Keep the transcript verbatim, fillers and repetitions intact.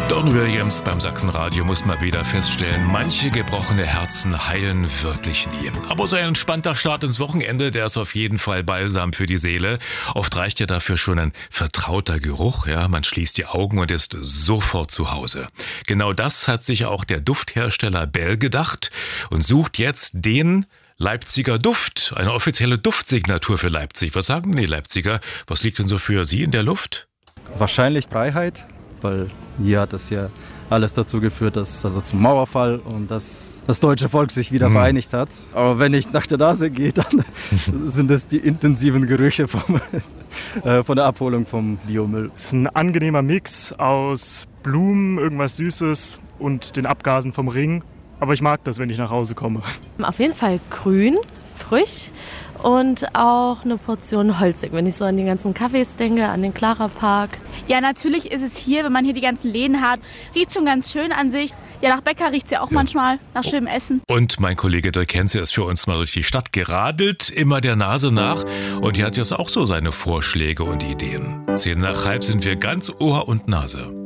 Don Williams beim Sachsenradio muss mal wieder feststellen, manche gebrochene Herzen heilen wirklich nie. Aber so ein entspannter Start ins Wochenende, der ist auf jeden Fall Balsam für die Seele. Oft reicht ja dafür schon ein vertrauter Geruch. Ja, man schließt die Augen und ist sofort zu Hause. Genau das hat sich auch der Dufthersteller Bell gedacht und sucht jetzt den Leipziger Duft, eine offizielle Duftsignatur für Leipzig. Was sagen die Leipziger? Was liegt denn so für Sie in der Luft? Wahrscheinlich Freiheit, weil hier hat es ja alles dazu geführt, dass also zum Mauerfall und dass das deutsche Volk sich wieder hm. vereinigt hat. Aber wenn ich nach der Nase gehe, dann sind es die intensiven Gerüche vom, äh, von der Abholung vom Biomüll. Es ist ein angenehmer Mix aus Blumen, irgendwas Süßes und den Abgasen vom Ring. Aber ich mag das, wenn ich nach Hause komme. Auf jeden Fall grün, frisch und auch eine Portion holzig, wenn ich so an die ganzen Cafés denke, an den Clara Park. Ja, natürlich ist es hier, wenn man hier die ganzen Läden hat, riecht schon ganz schön an sich. Ja, nach Bäcker riecht es ja auch ja. manchmal, nach schönem Essen. Und mein Kollege Dirk Henze ist für uns mal durch die Stadt geradelt, immer der Nase nach. Und hier hat jetzt auch so seine Vorschläge und Ideen. Zehn nach halb sind wir ganz Ohr und Nase.